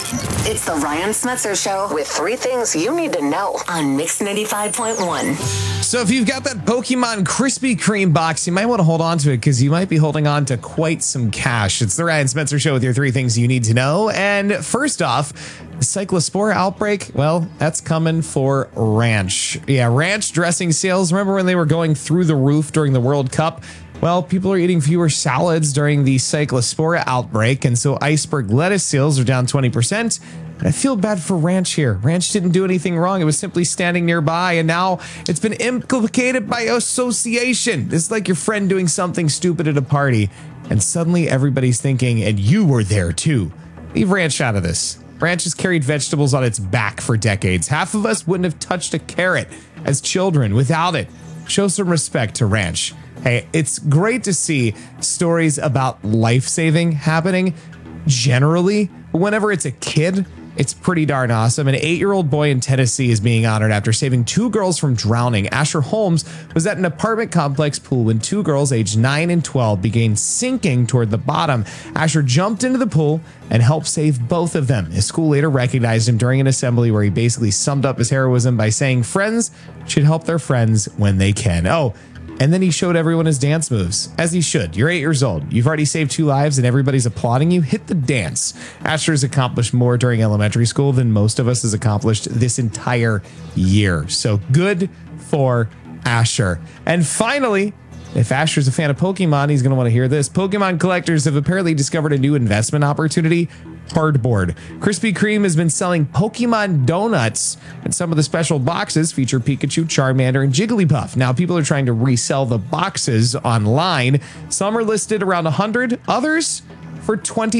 It's the Ryan Smetzer Show with 3 things you need to know on Mix 95.1. So if you've got that Pokemon Krispy Kreme box, you might want to hold on to it because you might be holding on to quite some cash. It's the Ryan Smetzer Show with your 3 things you need to know. And first off, the Cyclospora outbreak, well, that's coming for Ranch. Yeah, Ranch dressing sales. Remember when they were going through the roof during the World Cup? Well, people are eating fewer salads during the Cyclospora outbreak, and so iceberg lettuce sales are down 20%. And I feel bad for Ranch here. Ranch didn't do anything wrong. It was simply standing nearby, and now it's been implicated by association. It's like your friend doing something stupid at a party, and suddenly everybody's thinking, and you were there too. Leave Ranch out of this. Ranch has carried vegetables on its back for decades. Half of us wouldn't have touched a carrot as children without it. Show some respect to Ranch. Hey, it's great to see stories about life-saving happening generally, but whenever it's a kid, it's pretty darn awesome. An 8-year-old boy in Tennessee is being honored after saving 2 girls from drowning. Asher Holmes was at an apartment complex pool when 2 girls aged 9 and 12 began sinking toward the bottom. Asher jumped into the pool and helped save both of them. His school later recognized him during an assembly where he basically summed up his heroism by saying friends should help their friends when they can. Oh, and then he showed everyone his dance moves, as he should. You're 8 years old. You've already saved 2 lives and everybody's applauding you. Hit the dance. Asher has accomplished more during elementary school than most of us has accomplished this entire year. So good for Asher. And finally, if Asher's a fan of Pokemon, he's going to want to hear this. Pokemon collectors have apparently discovered a new investment opportunity. Cardboard. Krispy Kreme has been selling Pokemon donuts, and some of the special boxes feature Pikachu, Charmander, and Jigglypuff. Now, people are trying to resell the boxes online. Some are listed around $100, others for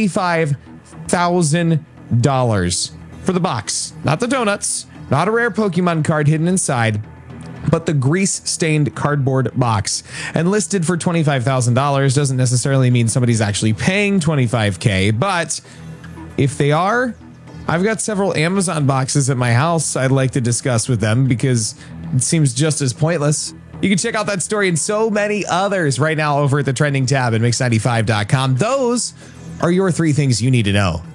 $25,000 for the box. Not the donuts, not a rare Pokemon card hidden inside, but the grease-stained cardboard box. And listed for $25,000 doesn't necessarily mean somebody's actually paying $25K, but if they are, I've got several Amazon boxes at my house I'd like to discuss with them because it seems just as pointless. You can check out that story and so many others right now over at the trending tab at mix95.com. Those are your 3 things you need to know.